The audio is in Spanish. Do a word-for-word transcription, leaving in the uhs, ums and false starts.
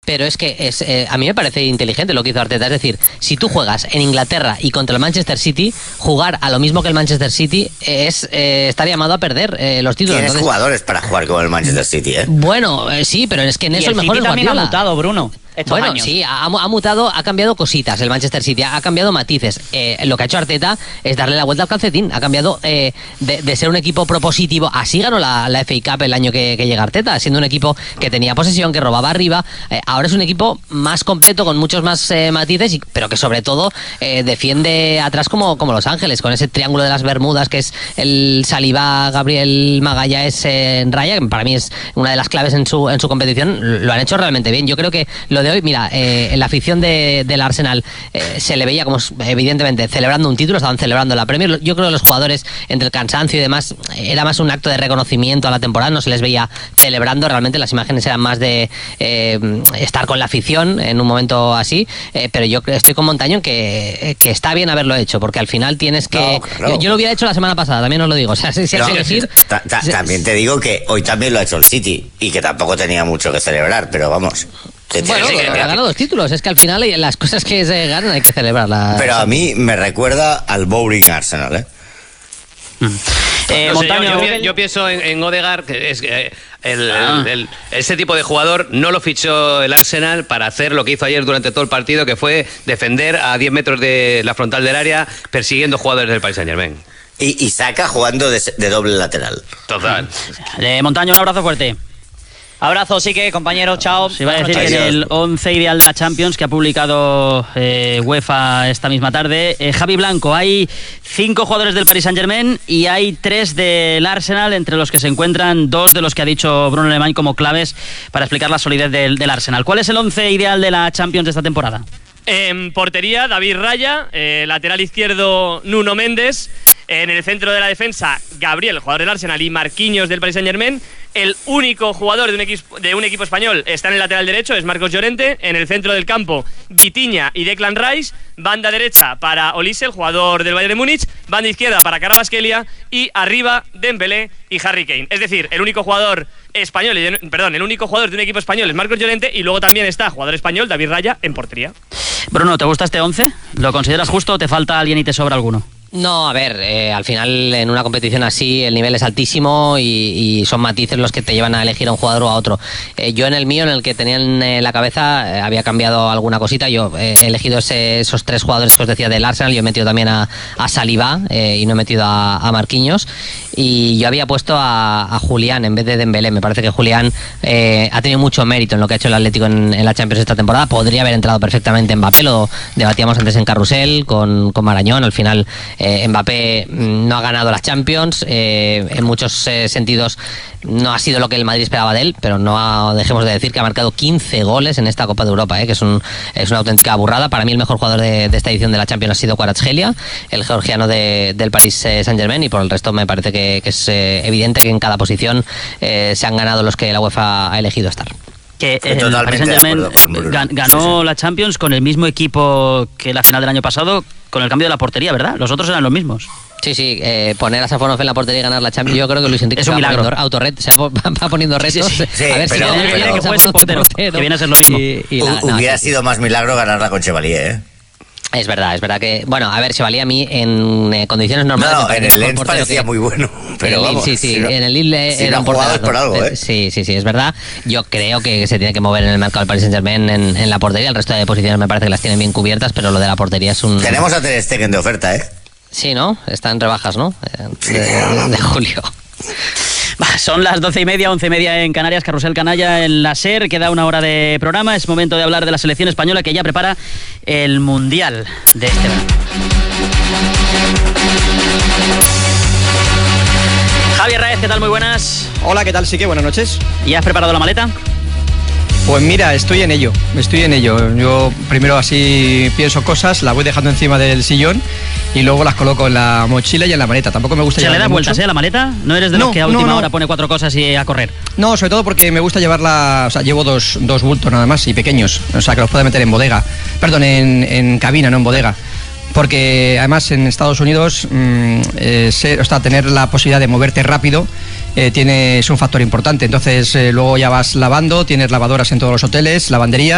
pero es que es, eh, a mí me parece inteligente lo que hizo Arteta. Es decir, si tú juegas en Inglaterra y contra el Manchester City, jugar a lo mismo que el Manchester City es eh, estar llamado a perder eh, los títulos. Tienes Entonces, jugadores para jugar con el Manchester City, ¿eh? Bueno, eh, sí, pero es que en eso el el mejor City es también Guardiola. ha mutado, Bruno. Bueno, años. sí, ha, ha mutado, ha cambiado cositas el Manchester City, ha cambiado matices. Eh, lo que ha hecho Arteta es darle la vuelta al calcetín, ha cambiado eh, de, de ser un equipo propositivo. Así ganó la, la F A Cup el año que, que llega Arteta, siendo un equipo que tenía posesión, que robaba arriba. Eh, ahora es un equipo más completo, con muchos más eh, matices, y, pero que sobre todo eh, defiende atrás como, como Los Ángeles, con ese triángulo de las Bermudas que es el Saliba, Gabriel Magalhaes eh, en raya, que para mí es una de las claves en su, en su competición. Lo han hecho realmente bien. Yo creo que lo de hoy, mira, eh, en la afición de, del Arsenal eh, se le veía como evidentemente celebrando un título, estaban celebrando la Premier. Yo creo que los jugadores, entre el cansancio y demás, era más un acto de reconocimiento a la temporada, no se les veía celebrando. Realmente las imágenes eran más de eh, estar con la afición en un momento así, eh, pero yo estoy con Montaño que, que está bien haberlo hecho, porque al final tienes que... No, claro. yo, yo lo hubiera hecho la semana pasada, también os lo digo. O sea, si, si No, hay que elegir... ta, ta, también te digo que hoy también lo ha hecho el City y que tampoco tenía mucho que celebrar, pero vamos... Bueno, que, ha ganado dos títulos, es que al final las cosas que se ganan hay que celebrarlas. Pero a mí me recuerda al Boring Arsenal, ¿eh? Mm. Eh, No sé, Montaño, yo, yo, yo pienso en, en Odegaard, que es eh, el, Ah. el, el, ese tipo de jugador no lo fichó el Arsenal para hacer lo que hizo ayer durante todo el partido, que fue defender a diez metros de la frontal del área persiguiendo jugadores del Paris Saint-Germain. Y, y Saka jugando de, de doble lateral. Total. Eh, Montaño, un abrazo fuerte. Abrazo, sí que compañero, chao. Se iba a decir que en el once ideal de la Champions que ha publicado eh, UEFA esta misma tarde, eh, Javi Blanco, hay cinco jugadores del Paris Saint-Germain y hay tres del Arsenal, entre los que se encuentran dos de los que ha dicho Bruno Alemany como claves para explicar la solidez del, del Arsenal. ¿Cuál es el once ideal de la Champions de esta temporada? En portería, David Raya, eh, lateral izquierdo, Nuno Méndez. En el centro de la defensa, Gabriel, jugador del Arsenal, y Marquinhos del Paris Saint-Germain. El único jugador de un, equipo, de un equipo español está en el lateral derecho, es Marcos Llorente. En el centro del campo, Vitinha y Declan Rice. Banda derecha para Olise, el jugador del Bayern de Múnich. Banda izquierda para Kvaratskhelia. Y arriba, Dembélé y Harry Kane. Es decir, el único jugador español, perdón, el único jugador de un equipo español es Marcos Llorente. Y luego también está jugador español, David Raya, en portería. Bruno, ¿te gusta este once? ¿Lo consideras justo o te falta alguien y te sobra alguno? No, a ver, eh, al final en una competición así el nivel es altísimo y, y son matices los que te llevan a elegir a un jugador o a otro. Eh, yo en el mío, en el que tenía en eh, la cabeza, eh, había cambiado alguna cosita. Yo eh, he elegido ese, esos tres jugadores que os decía del Arsenal. Yo he metido también a, a Saliba eh, y no he metido a, a Marquinhos. Y yo había puesto a, a Julián en vez de Dembélé. Me parece que Julián eh, ha tenido mucho mérito en lo que ha hecho el Atlético en, en la Champions esta temporada. Podría haber entrado perfectamente Mbappé, lo debatíamos antes en Carrusel con, con Marañón. Al final eh, Mbappé no ha ganado las Champions, eh, en muchos eh, sentidos no ha sido lo que el Madrid esperaba de él, pero no ha, dejemos de decir que ha marcado quince goles en esta Copa de Europa, eh, que es, un, es una auténtica burrada. Para mí el mejor jugador de, de esta edición de la Champions ha sido Kvaratskhelia, el georgiano de, del Paris eh, Saint-Germain, y por el resto me parece que, que es eh, evidente que en cada posición eh, se han ganado los que la UEFA ha elegido estar. Que el Paris Saint-Germain gan, ganó sí, sí. la Champions con el mismo equipo que la final del año pasado, con el cambio de la portería, ¿verdad? Los otros eran los mismos. Sí, sí, eh, poner a Safonov en la portería y ganar la Champions, yo creo que Luis Enrique es un milagro. Autorret, se va, va poniendo retos. Sí, sí, sí, a ver pero, si pero, pero, que fuese portero, portero, que viene a ser lo mismo. Y, y la, hubiera no, sido más milagro ganarla con Chevalier, ¿eh? Es verdad, es verdad que... Bueno, a ver, Chevalier a mí en eh, condiciones normales... No, en el Lens parecía que, muy bueno, pero en el vamos... Sí, sí, si no, en el Lille si era no un portero, por algo, ¿eh? Sí, sí, sí, es verdad. Yo creo que se tiene que mover en el mercado del Paris Saint-Germain en, en la portería. El resto de posiciones me parece que las tienen bien cubiertas, pero lo de la portería es un... Tenemos a Ter Stegen de oferta, ¿eh? Sí, ¿no? Está en rebajas, ¿no? De, de, de julio. Son las doce y media, once y media en Canarias, Carrusel Canalla en la SER. Queda una hora de programa. Es momento de hablar de la selección española que ya prepara el Mundial de este verano. Javier Raez, ¿qué tal? Muy buenas. Hola, ¿qué tal? Sí que buenas noches. ¿Y has preparado la maleta? Pues mira, estoy en ello, estoy en ello. Yo primero así pienso cosas, las voy dejando encima del sillón y luego las coloco en la mochila y en la maleta. Tampoco me gusta llevarla. ¿Se le da mucho. vueltas eh, a la maleta? ¿No eres de no, los que a última no, no. hora pone cuatro cosas y a correr? No, sobre todo porque me gusta llevarla, o sea, llevo dos, dos bultos nada más y pequeños, o sea, que los puedo meter en bodega, perdón, en, en cabina, no en bodega. Porque además en Estados Unidos mmm, eh, ser, o sea, tener la posibilidad de moverte rápido eh, tiene, es un factor importante. Entonces eh, luego ya vas lavando, tienes lavadoras en todos los hoteles, lavanderías.